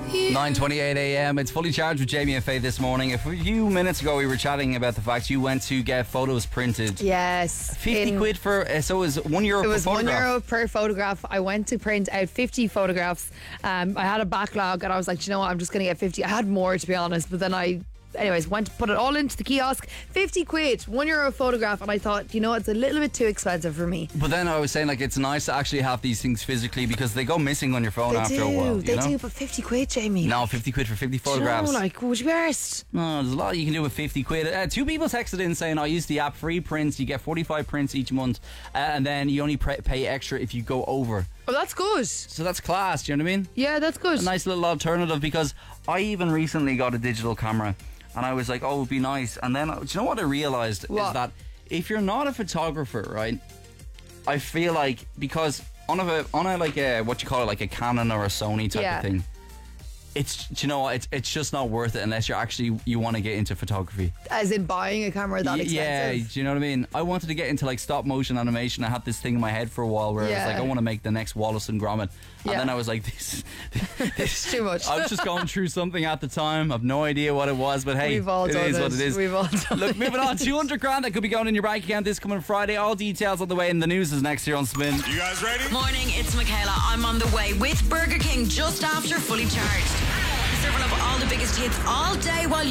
9:28 a.m. It's Fully Charged with Jamie and Faye this morning. A few minutes ago we were chatting about the fact you went to get photos printed. Yes. 50 quid for, so it was €1 It per was photograph. €1 per photograph. I went to print out 50 photographs. I had a backlog and I was like, you know what, I'm just going to get 50. I had more, to be honest, but then anyways, went to put it all into the kiosk. 50 quid, €1 a photograph, and I thought, you know, it's a little bit too expensive for me. But then I was saying, like, it's nice to actually have these things physically because they go missing on your phone after a while. They do, but 50 quid, Jamie. No, 50 quid for 50 photographs. No, like, would you be arsed? No, there's a lot you can do with 50 quid. Two people texted in saying, I use the app Free Prints. You get 45 prints each month, and then you only pay extra if you go over. Oh, that's good. So that's class, do you know what I mean? Yeah, that's good. A nice little alternative, because I even recently got a digital camera and I was like, oh, it'd be nice. And then, do you know what I realised? Is that if you're not a photographer, right, I feel like, because on a like a, what you call it, like a Canon or a Sony type of thing, it's, do you know what, it's just not worth it unless you want to get into photography. As in buying a camera that expensive? Yeah, do you know what I mean? I wanted to get into like stop motion animation. I had this thing in my head for a while where I was like, I want to make the next Wallace and Gromit. And then I was like, this it's too much. I was just going through something at the time. I've no idea what it was, but hey, We've all it done is what it is. We've all done Look, moving on, 200 grand that could be going in your bank account this coming Friday. All details on the way, and the news is next here on Spin. You guys ready? Morning, it's Michaela. I'm on the way with Burger King just after Fully Charged. Serving up all the biggest hits all day while